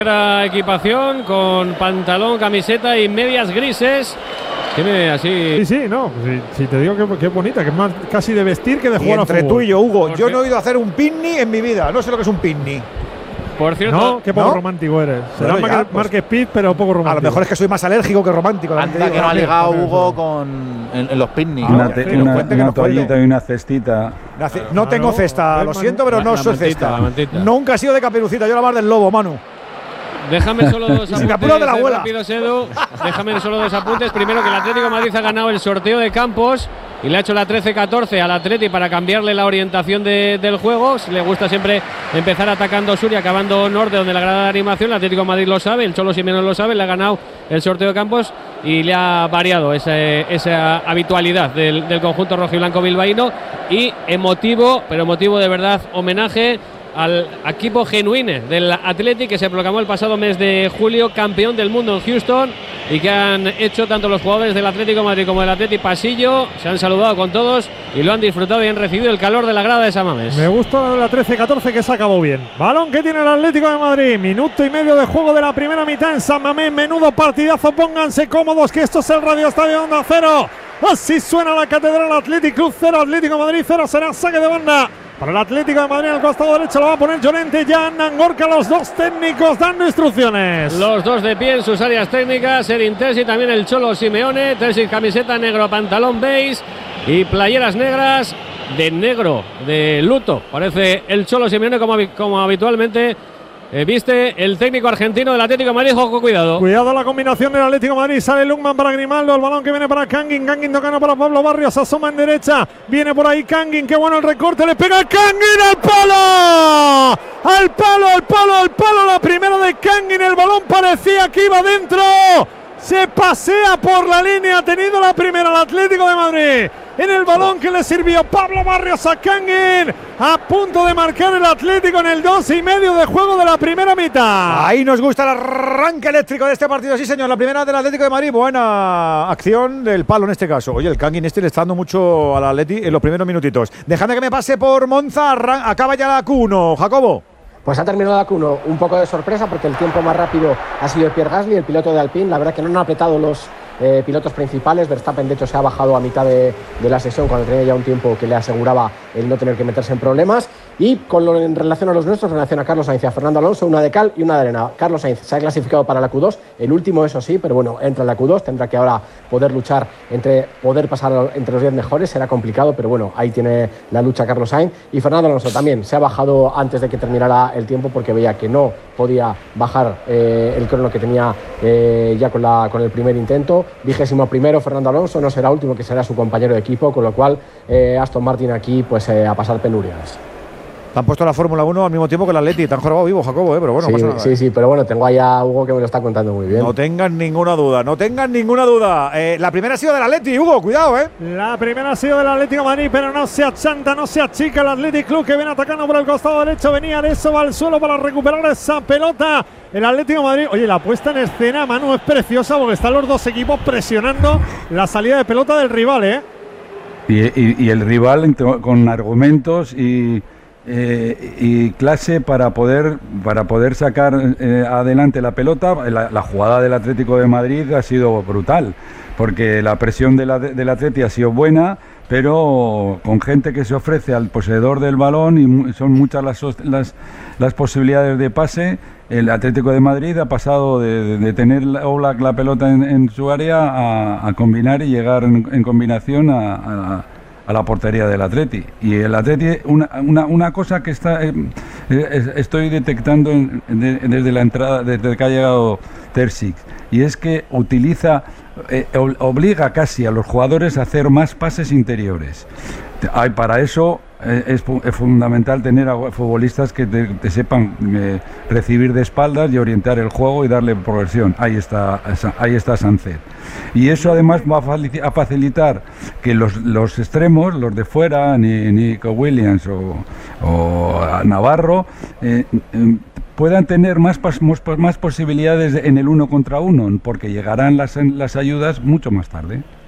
La equipación con pantalón, camiseta y medias grises. Tiene así. Sí, no. Si te digo que es bonita, que es más casi de vestir que de jugar a fútbol. Entre tú y yo, Hugo, yo no he ido a hacer un picnic en mi vida. No sé lo que es un picnic. Por cierto, no, qué poco romántico eres. Será Marque Speed, pero poco romántico. A lo mejor es que soy más alérgico que romántico. Anda que no ha ligado Hugo en los picnics. Una toallita y una cestita. No tengo cesta, lo siento, pero no soy cesta. Nunca he sido de Caperucita, yo la más del lobo, Manu. Déjame solo dos apuntes. Si me apuro de la abuela. Rápido, Edu. Déjame solo dos apuntes. Primero, que el Atlético de Madrid ha ganado el sorteo de Campos y le ha hecho la 13-14 al Atleti para cambiarle la orientación del juego. Le gusta siempre empezar atacando sur y acabando norte, donde la grada de animación. El Atlético de Madrid lo sabe, el Cholo Simeone lo sabe. Le ha ganado el sorteo de Campos y le ha variado esa habitualidad del conjunto rojiblanco bilbaíno. Y emotivo, pero emotivo de verdad, homenaje al equipo genuine del Athletic, que se proclamó el pasado mes de julio campeón del mundo en Houston, y que han hecho tanto los jugadores del Atlético de Madrid como del Athletic pasillo. Se han saludado con todos y lo han disfrutado y han recibido el calor de la grada de San Mamés. Me gusta la 13-14, que se acabó bien. Balón que tiene el Atlético de Madrid, minuto y medio de juego de la primera mitad en San Mamés. Menudo partidazo, pónganse cómodos, que esto es el Radio Estadio Onda Cero. Así suena la Catedral. Athletic Club 0, Atlético de Madrid 0. Será saque de banda para el Atlético de Madrid. Al costado derecho lo va a poner Llorente, Jan Angorca, los dos técnicos dando instrucciones. Los dos de pie en sus áreas técnicas, Erin Terzic, también el Cholo Simeone. Terzic camiseta negro, pantalón beige y playeras negras de negro, de luto. Parece el Cholo Simeone como habitualmente viste el técnico argentino del Atlético de Madrid. Ojo, cuidado. Cuidado la combinación del Atlético de Madrid. Sale Lukman para Grimaldo. El balón que viene para Kangin. Kangin tocando para Pablo Barrios. Asoma en derecha. Viene por ahí Kangin. Qué bueno el recorte. Le pega Kangin al palo. Al palo, al palo, al palo. La primera de Kangin. El balón parecía que iba dentro. Se pasea por la línea. Ha tenido la primera el Atlético de Madrid. En el balón que le sirvió Pablo Barrios a Kangin. A punto de marcar el Atlético en el 2,5 de juego de la primera mitad. Ahí nos gusta el arranque eléctrico de este partido. Sí, señor. La primera del Atlético de Madrid. Buena acción del palo en este caso. Oye, el Kangin le está dando mucho al Atleti en los primeros minutitos. Dejadme que me pase por Monza. Acaba ya la Q1. Jacobo. Pues ha terminado la Q1 un poco de sorpresa, porque el tiempo más rápido ha sido de Pierre Gasly, el piloto de Alpine. La verdad que no han apretado los pilotos principales. Verstappen, de hecho, se ha bajado a mitad de la sesión, cuando tenía ya un tiempo que le aseguraba el no tener que meterse en problemas. Y en relación a los nuestros, en relación a Carlos Sainz y a Fernando Alonso, una de cal y una de arena. Carlos Sainz se ha clasificado para la Q2, el último, eso sí, pero bueno, entra en la Q2. Tendrá que ahora poder luchar poder pasar entre los 10 mejores. Será complicado, pero bueno, ahí tiene la lucha Carlos Sainz. Y Fernando Alonso también se ha bajado antes de que terminara el tiempo, porque veía que no podía bajar el crono que tenía ya con el primer intento. 21º Fernando Alonso, no será último, que será su compañero de equipo, con lo cual Aston Martin aquí pues a pasar penurias. Te han puesto la Fórmula 1 al mismo tiempo que el Atleti. Te han jorobado vivo, Jacobo, pero bueno, sí, pasa nada. Sí, pero bueno, tengo ahí a Hugo, que me lo está contando muy bien. No tengan ninguna duda, no tengan ninguna duda. La primera ha sido del Atleti, Hugo, cuidado, La primera ha sido del Atlético de Madrid, pero no se achanta, no se achica el Athletic Club, que viene atacando por el costado derecho. Venía de eso al suelo para recuperar esa pelota. El Atlético de Madrid. Oye, la puesta en escena, Manu, es preciosa, porque están los dos equipos presionando la salida de pelota del rival, Y el rival con argumentos y clase para poder sacar adelante la pelota. La jugada del Atlético de Madrid ha sido brutal, porque la presión del Atleti ha sido buena, pero con gente que se ofrece al poseedor del balón, y son muchas las posibilidades de pase. El Atlético de Madrid ha pasado de tener la pelota en su área a combinar y llegar en combinación a la portería del Atleti. Y el Atleti, una cosa que estoy detectando desde la entrada, desde que ha llegado Terzic, y es que obliga casi a los jugadores a hacer más pases interiores. Para eso es fundamental tener a futbolistas que te sepan recibir de espaldas y orientar el juego y darle progresión. Ahí está Sánchez. Y eso además va a facilitar que los extremos, los de fuera, Nico Williams o Navarro, puedan tener más posibilidades en el 1 contra 1, porque llegarán las ayudas mucho más tarde.